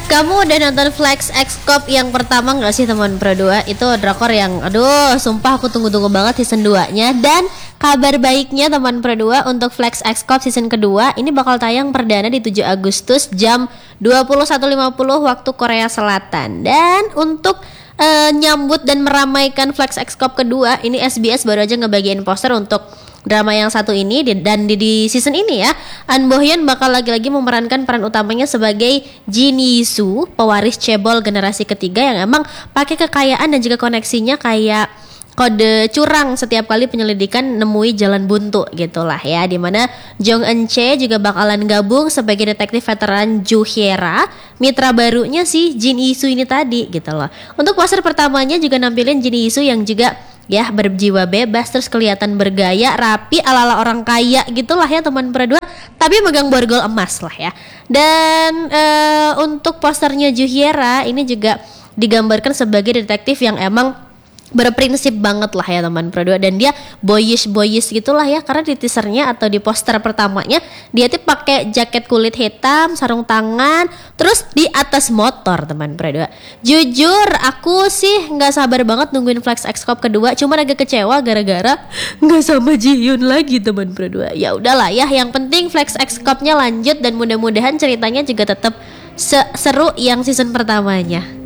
Kamu udah nonton Flex X Cop yang pertama gak sih teman Pro 2? Itu drakor yang aduh sumpah aku tunggu-tunggu banget season 2-nya. Dan kabar baiknya teman Pro 2 untuk Flex X Cop season kedua ini bakal tayang perdana di 7 Agustus jam 21.50 waktu Korea Selatan. Dan untuk nyambut dan meramaikan Flex X Cop kedua, ini SBS baru aja ngebagiin poster untuk drama yang satu ini. Dan di season ini ya, An Bo Hyun bakal lagi-lagi memerankan peran utamanya sebagai Jin Yi-soo, pewaris cebol generasi ketiga yang emang pakai kekayaan dan juga koneksinya kayak kode curang setiap kali penyelidikan nemui jalan buntu gitulah ya, dimana Jong Eun Chae juga bakalan gabung sebagai detektif veteran Ju Hyera, mitra barunya si Jin Yi-soo ini tadi gitu loh. Untuk poster pertamanya juga nampilin Jin Yi-soo yang juga ya berjiwa bebas, terus kelihatan bergaya, rapi, ala-ala orang kaya gitulah ya teman berdua, tapi megang borgol emas lah ya. Dan untuk posternya Ju Hyera ini juga digambarkan sebagai detektif yang emang berprinsip banget lah ya teman Pro 2, dan dia boyish gitulah ya, karena di teasernya atau di poster pertamanya dia tuh pakai jaket kulit hitam, sarung tangan, terus di atas motor teman Pro 2. Jujur aku sih nggak sabar banget nungguin Flex X Cop kedua, cuma agak kecewa gara-gara nggak sama Ji Hyun lagi teman Pro 2. Ya udahlah ya, yang penting Flex X Cop-nya lanjut dan mudah-mudahan ceritanya juga tetap seru yang season pertamanya.